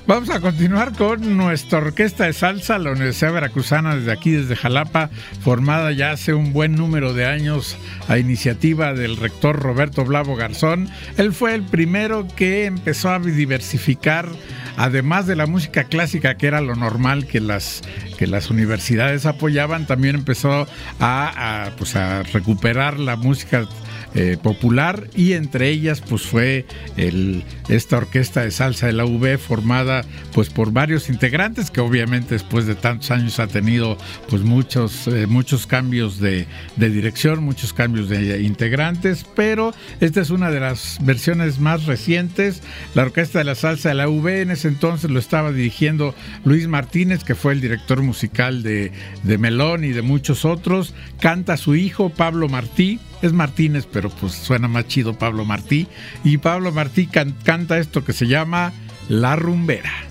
Vamos a continuar con nuestra orquesta de salsa, la Universidad Veracruzana, desde aquí, desde Jalapa, formada ya hace un buen número de años a iniciativa del rector Roberto Blavo Garzón. Él fue el primero que empezó a diversificar, además de la música clásica, que era lo normal que las universidades apoyaban, también empezó a recuperar la música popular, y entre ellas pues fue esta orquesta de salsa de la UV, formada pues por varios integrantes, que obviamente después de tantos años ha tenido pues muchos cambios de dirección, muchos cambios de integrantes, pero esta es una de las versiones más recientes. La orquesta de la salsa de la UV en ese entonces lo estaba dirigiendo Luis Martínez, que fue el director musical de Melón y de muchos otros. Canta su hijo Pablo Martí, es Martínez, pero pues suena más chido Pablo Martí, y Pablo Martí canta esto que se llama La Rumbera.